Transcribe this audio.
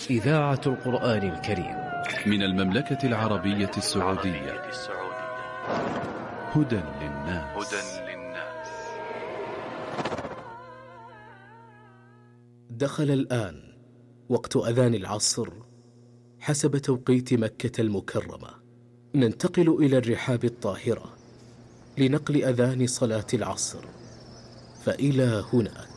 إذاعة القرآن الكريم من المملكة العربية السعودية. هدى للناس. دخل الآن وقت أذان العصر حسب توقيت مكة المكرمة. ننتقل إلى الرحاب الطاهرة لنقل أذان صلاة العصر، فإلى هناك.